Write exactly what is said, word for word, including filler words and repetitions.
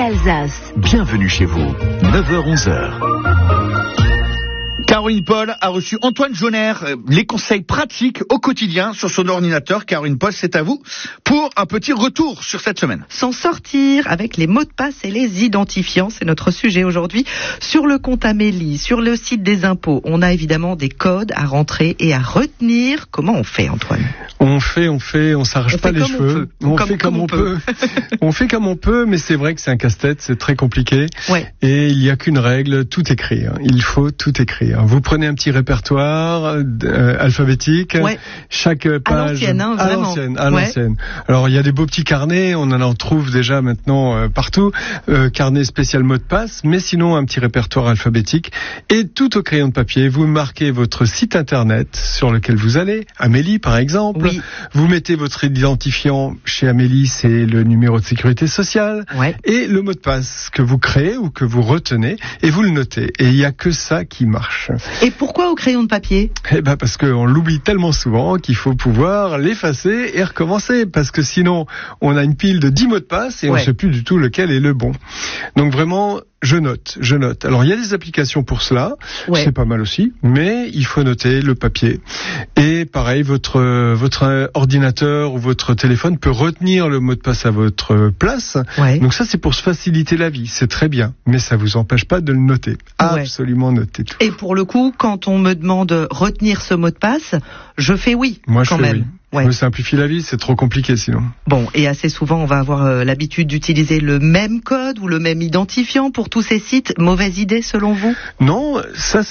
Alsace. Bienvenue chez vous, neuf heures onze heures. Caroline Paul a reçu Antoine Jonner, les conseils pratiques au quotidien sur son ordinateur. Caroline Paul, c'est à vous pour un petit retour sur cette semaine. S'en sortir avec les mots de passe et les identifiants, c'est notre sujet aujourd'hui. Sur le compte Amélie, sur le site des impôts, on a évidemment des codes à rentrer et à retenir. Comment on fait, Antoine ? On fait, on fait, on s'arrache on pas les cheveux. On, on comme, fait comme, comme on peut. peut. On fait comme on peut, mais c'est vrai que c'est un casse-tête, c'est très compliqué. Ouais. Et il n'y a qu'une règle, tout écrire. Il faut tout écrire. Vous prenez un petit répertoire euh, alphabétique, ouais. chaque page à l'ancienne, hein, à l'ancienne, à ouais. l'ancienne. Alors il y a des beaux petits carnets, on en trouve déjà maintenant euh, partout, euh, carnet spécial mot de passe, mais sinon un petit répertoire alphabétique et tout au crayon de papier. Vous marquez votre site internet sur lequel vous allez, Amélie par exemple. Oui. Vous mettez votre identifiant chez Amélie, c'est le numéro de sécurité sociale ouais. et le mot de passe que vous créez ou que vous retenez et vous le notez. Et il n'y a que ça qui marche. Et pourquoi au crayon de papier ? Eh ben parce qu'on l'oublie tellement souvent qu'il faut pouvoir l'effacer et recommencer. Parce que sinon, on a une pile de dix mots de passe et ouais. on ne sait plus du tout lequel est le bon. Donc vraiment, je note, je note. Alors il y a des applications pour cela, ouais. c'est pas mal aussi, mais il faut noter le papier. Et pareil, votre votre ordinateur ou votre téléphone peut retenir le mot de passe à votre place. Ouais. Donc ça, c'est pour se faciliter la vie, c'est très bien, mais ça vous empêche pas de le noter. Ouais. Absolument noter tout. Et pour le coup, quand on me demande retenir ce mot de passe, je fais oui. Moi, je quand fais même. oui. Ouais. Je me simplifie la vie, c'est trop compliqué sinon. Bon, et assez souvent, on va avoir euh, l'habitude d'utiliser le même code ou le même identifiant pour tous ces sites. Mauvaise idée selon vous ? Non, ça, ça